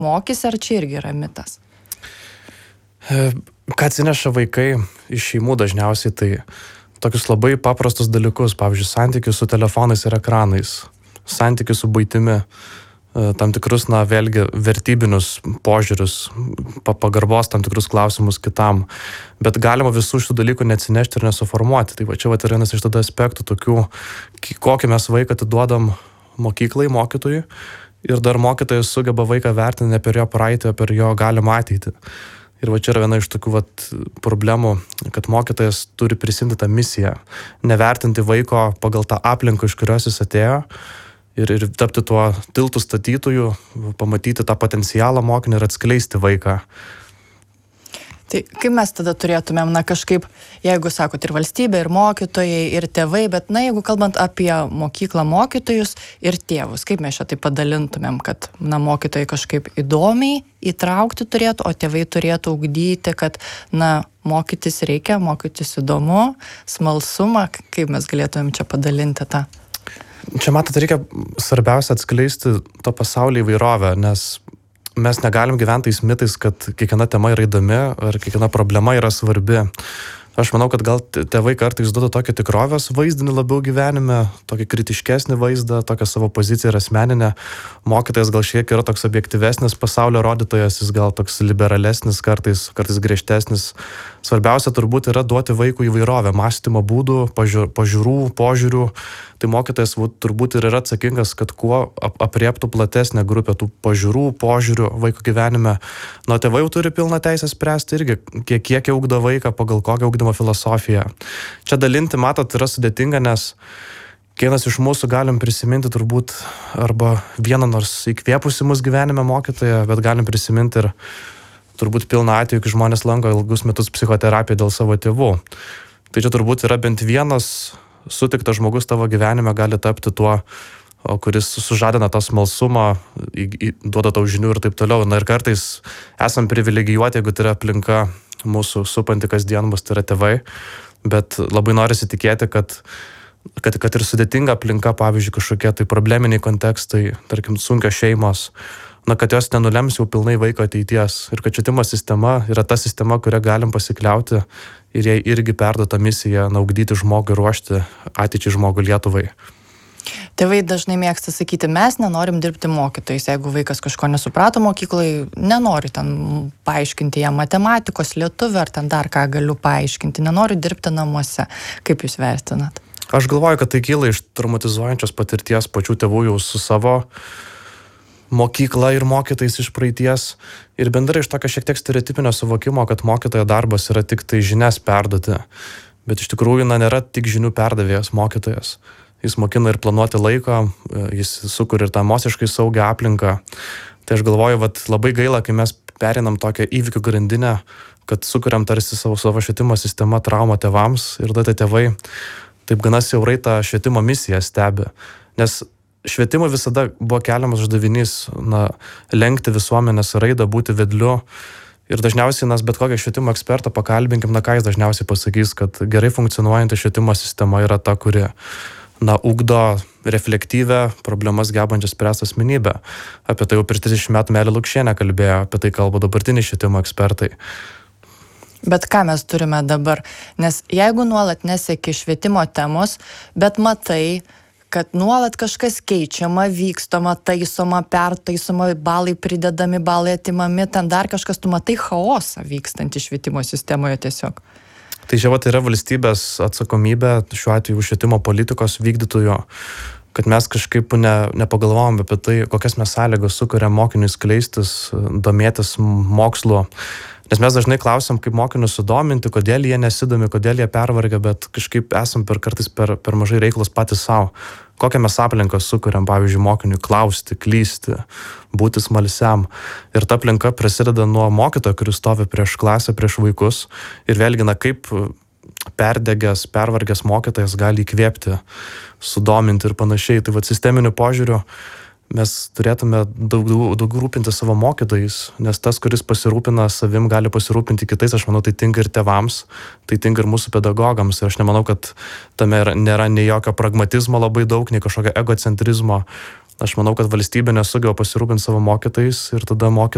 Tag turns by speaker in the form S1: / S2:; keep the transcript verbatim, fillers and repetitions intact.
S1: mokysi, ar čia irgi yra mitas?
S2: Ką atsineša vaikai iš šeimų dažniausiai, tai tokius labai paprastus dalykus, pavyzdžiui, santykius su telefonais ir ekranais, santykius su buitimi, tam tikrus, na, vėlgi, vertybinius požiūrius, pagarbos tam tikrus klausimus kitam. Bet galima visų šitų dalykų neatsinešti ir nesuformuoti. Tai va čia va yra vienas iš tada aspektų tokių, kokį mes vaiką atiduodam mokyklai, mokytojui, ir dar mokytojas sugeba vaiką vertinti ne per jo praeitį, o per jo galimą ateitį. Ir va čia yra viena iš tokių vat problemų, kad mokytojas turi prisimti tą misiją, nevertinti vaiko pagal tą aplinką, iš kurios jis atėjo, ir, ir tapti tuo tiltų statytoju, pamatyti tą potencialą mokinį ir atskleisti vaiką.
S1: Tai kaip mes tada turėtumėm, na kažkaip, jeigu sakot, ir valstybė, ir mokytojai, ir tėvai, bet na jeigu kalbant apie mokyklą, mokytojus ir tėvus, kaip mes čia tai padalintumėm, kad na mokytojai kažkaip įdomiai įtraukti turėtų, o tėvai turėtų ugdyti, kad na mokytis reikia, mokytis įdomu, smalsumą, kaip mes galėtumėm čia padalinti tą?
S2: Čia matot, reikia svarbiausia atskleisti to pasaulio įvairovę, nes mes negalim gyventi tais mitais, kad kiekviena tema yra įdomi ar kiekviena problema yra svarbi. Aš manau, kad gal tėvai kartais duoda tokį tikrovės vaizdinį labiau gyvenime, tokį kritiškesnį vaizdą, tokią savo poziciją ir asmeninę. Mokytojas gal šiek yra toks objektyvesnis pasaulio rodytojas, jis gal toks liberalesnis, kartais, kartais griežtesnis. Svarbiausia turbūt yra duoti vaikui įvairovę, mąstymo būdų, pažiūrų, požiūrių. Tai mokytojas turbūt ir yra atsakingas, kad kuo apriektų platesnę grupę tų pažiūrų, požiūrių vaiko gyvenime. Nuo tėvai jau turi pilną teisę spręsti irgi, kiek, kiek ugdo vaiką, pagal kokią ugdymo filosofiją. Čia dalinti, matot, yra sudėtinga, nes kiekvienas iš mūsų galim prisiminti turbūt arba vieną nors įkvėpusi mus gyvenime mokytoją, bet galim prisiminti ir turbūt pilną atveju, kai žmonės lanko ilgus metus psichoterapiją dėl savo tėvų. Tai čia turbūt yra bent vienas sutiktas žmogus tavo gyvenime gali tapti tuo, kuris sužadina tą smalsumą, duoda tau žinių ir taip toliau. Na ir kartais esam privilegijuoti, jeigu tai yra aplinka mūsų supanti kasdien, mus tai yra tėvai, bet labai norisi tikėti, kad, kad, kad ir sudėtinga aplinka, pavyzdžiui, kažkokie tai probleminiai kontekstai, tarkim, sunkios šeimos, na, kad jos nenulems jau pilnai vaiko ateities ir kad švietimo sistema yra ta sistema, kurią galim pasikliauti ir jai irgi perduota misija, na, ugdyti žmogų ir ruošti ateičiai žmogų Lietuvai.
S1: Tėvai dažnai mėgsta sakyti, mes nenorim dirbti mokytojais, jeigu vaikas kažko nesuprato mokyklai, nenori ten paaiškinti jam matematikos, lietuvių ar ten dar ką galiu paaiškinti, nenori dirbti namuose. Kaip jūs vertinat?
S2: Aš galvoju, kad tai kyla iš traumatizuojančios patirties pačių tėvų jau su savo mokykla ir mokytais iš praeities ir bendrai iš tokio šiek tiek stereotipinio suvokimo, kad mokytojo darbas yra tik tai žinias perduoti. Bet iš tikrųjų, na, nėra tik žinių perdavėjas mokytojas. Jis mokina ir planuoti laiką, jis sukuria ir tą emociškai saugią aplinką. Tai aš galvoju, vat, labai gaila, kai mes perinam tokią įvykių grandinę, kad sukuriam tarsi savo, savo švietimo sistemą traumą tėvams ir tada tėvai taip gana siaurai tą švietimo misiją stebi. Nes švietimui visada buvo keliamas uždavinys, na, lenkti visuomenės raidą, būti vedliu. Ir dažniausiai, nes bet kokią švietimo ekspertą pakalbinkim, na, ką jis dažniausiai pasakys, kad gerai funkcionuojanti švietimo sistema yra ta, kuri, na, ugdo reflektyvę, problemas gebančią spręsti asmenybę. Apie tai jau prieš trisdešimt metų Melė Lukšienė kalbėjo, apie tai kalba dabartiniai švietimo ekspertai.
S1: Bet ką mes turime dabar? Nes jeigu nuolat neseki švietimo temos, bet matai, kad nuolat kažkas keičiama, vykstama, taisoma, pertaisoma, balai pridedami, balai atimami, ten dar kažkas, tu matai chaosą vykstantį švietimo sistemoje tiesiog.
S2: Tai čia vat yra valstybės atsakomybė, šiuo atveju švietimo politikos vykdytojo, kad mes kažkaip ne, nepagalvojom apie tai, kokias mes sąlygos sukuriam mokinius skleistis, domėtis mokslu. Nes mes dažnai klausim, kaip mokinius sudominti, kodėl jie nesidomi, kodėl jie pervargia, bet kažkaip esam per kartais per, per mažai reiklus patys savo. Kokią mes aplinką sukuriam, pavyzdžiui, mokiniui klausti, klysti, būti smalsiam. Ir ta aplinka prasideda nuo mokytojo, kuris stovi prieš klasę, prieš vaikus. Ir vėlgi, na, kaip perdegęs, pervargęs mokytojas gali įkvėpti, sudominti ir panašiai. Tai va, sisteminiu požiūriu mes turėtume daug, daug, daug rūpinti savo mokytojais, nes tas, kuris pasirūpina savim, gali pasirūpinti kitais. Aš manau, tai tinka ir tėvams, tai tinka ir mūsų pedagogams. Ir aš nemanau, kad tame nėra nei jokio pragmatizmo labai daug, nei kažkokio egocentrizmo. Aš manau, kad valstybė nesugeba pasirūpinti savo mokytojais ir tada mokytojai